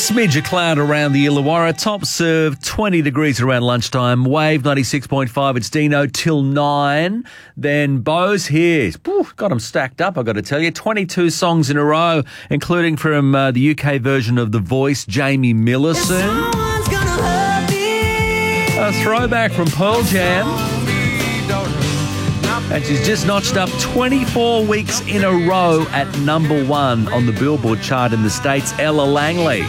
smidge of cloud around the Illawarra. Top serve, 20 degrees around lunchtime. Wave 96.5. It's Dino till 9. Then Bo's here. Got them stacked up, I've got to tell you. 22 songs in a row, including from the UK version of The Voice, Jamie Miller soon. A throwback from Pearl Jam. And she's just notched up 24 weeks in a row at number 1 on the Billboard chart in the States, Ella Langley.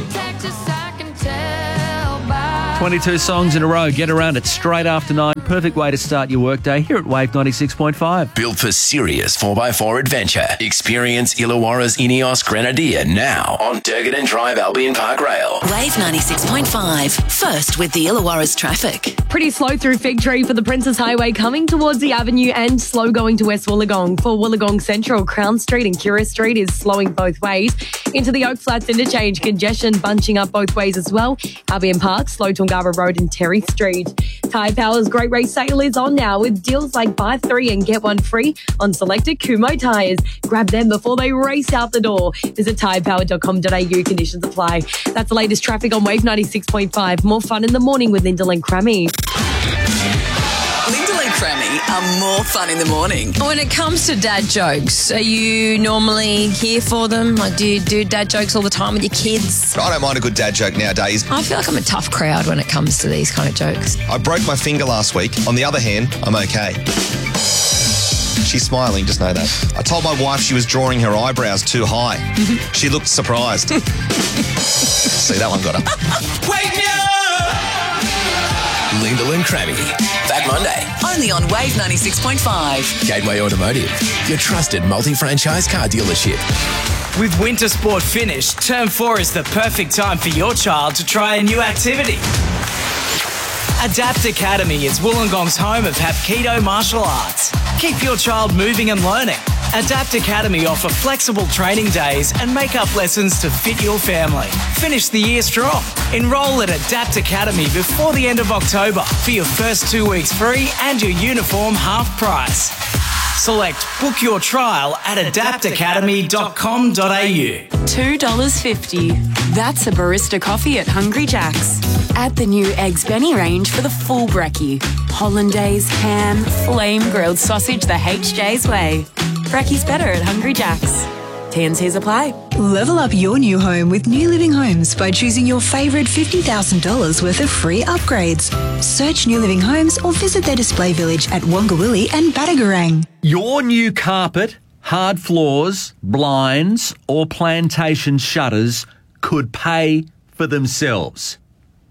22 songs in a row. Get around it straight after 9. Perfect way to start your workday here at Wave 96.5. Built for serious 4x4 adventure. Experience Illawarra's Ineos Grenadier now on Durgan Drive Albion Park Rail. Wave 96.5. First with the Illawarra's traffic. Pretty slow through Fig Tree for the Princess Highway coming towards the avenue and slow going to West Wollongong. For Wollongong Central, Crown Street and Curious Street is slowing both ways. Into the Oak Flats interchange, congestion bunching up both ways as well. Albion Park, slow Tungara Road and Terry Street. Tyre Power's Great Race Sale is on now with deals like buy 3 and get 1 free on selected Kumho tyres. Grab them before they race out the door. Visit tyrepower.com.au. Conditions apply. That's the latest traffic on Wave 96.5. More fun in the morning with Lyndall and Crammy. Lyndall and Crammy are more fun in the morning. When it comes to dad jokes, are you normally here for them? Like, do you do dad jokes all the time with your kids? I don't mind a good dad joke nowadays. I feel like I'm a tough crowd when it comes to these kind of jokes. I broke my finger last week. On the other hand, I'm okay. She's smiling, just know that. I told my wife she was drawing her eyebrows too high. She looked surprised. See, that one got her. Wake me up! Lyndall and Crammy. Back Monday. Only on Wave 96.5. Gateway Automotive, your trusted multi-franchise car dealership. With winter sport finished, Term 4 is the perfect time for your child to try a new activity. Adapt Academy is Wollongong's home of Hapkido martial arts. Keep your child moving and learning. Adapt Academy offer flexible training days and make-up lessons to fit your family. Finish the year strong. Enroll at Adapt Academy before the end of October for your first 2 weeks free and your uniform half price. Select Book Your Trial at adaptacademy.com.au. $2.50. That's a barista coffee at Hungry Jack's. Add the new Eggs Benny range for the full brekkie. Hollandaise, ham, flame grilled sausage the HJ's way. Brekkie's better at Hungry Jack's. T&Cs apply. Level up your new home with New Living Homes by choosing your favourite $50,000 worth of free upgrades. Search New Living Homes or visit their display village at Wongawilli and Badagarang. Your new carpet, hard floors, blinds or plantation shutters could pay for themselves.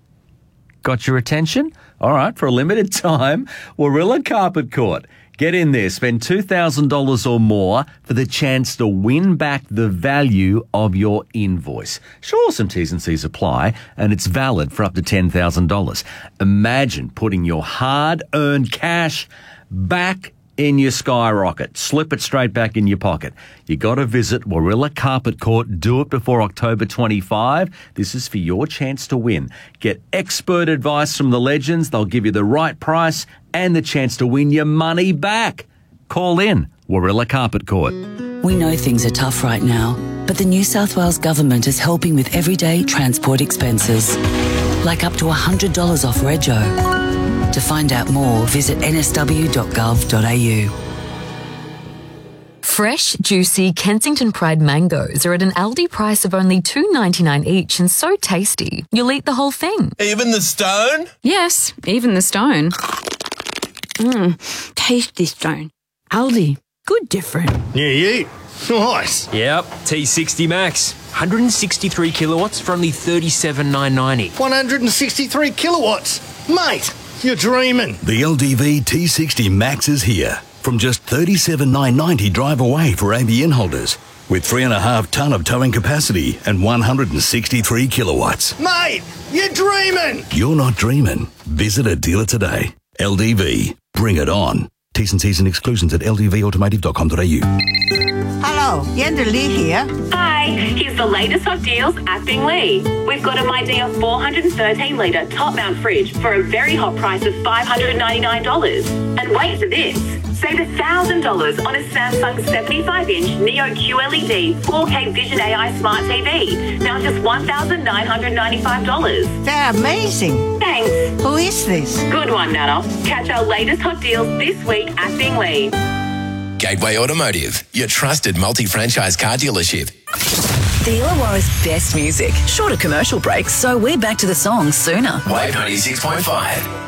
Got your attention? All right, for a limited time, Warilla Carpet Court. Get in there, spend $2,000 or more for the chance to win back the value of your invoice. Sure, some T's and C's apply, and it's valid for up to $10,000. Imagine putting your hard-earned cash back in your skyrocket. Slip it straight back in your pocket. You got to visit Warilla Carpet Court. Do it before October 25. This is for your chance to win. Get expert advice from the legends. They'll give you the right price and the chance to win your money back. Call in Warilla Carpet Court. We know things are tough right now, but the New South Wales Government is helping with everyday transport expenses, like up to $100 off Rego. To find out more, visit nsw.gov.au. Fresh, juicy Kensington Pride mangoes are at an Aldi price of only $2.99 each and so tasty, you'll eat the whole thing. Even the stone? Yes, even the stone. Tasty stone. Aldi, good different. Yeah, you. Nice. Yep, T60 Max. 163 kilowatts for only $37,990. 163 kilowatts? Mate, you're dreaming. The LDV T60 Max is here. From just $37,990 drive away for ABN holders. With 3.5 tonne of towing capacity and 163 kilowatts. Mate, you're dreaming. You're not dreaming. Visit a dealer today. LDV. Bring it on. T's and C's and exclusions at ldvautomotive.com.au. Hello, Yender Lee here. Hi, here's the latest hot deals at Binglee. We've got a MyDeal 413-litre top-mount fridge for a very hot price of $599. And wait for this. Save $1,000 on a Samsung 75-inch Neo QLED 4K Vision AI Smart TV. Now just $1,995. They're amazing. Thanks. Who is this? Good one, Nana. Catch our latest hot deals this week at Bingley. Gateway Automotive, your trusted multi-franchise car dealership. The Illawarra's best music. Shorter commercial breaks, so we're back to the songs sooner. Wave 96.5.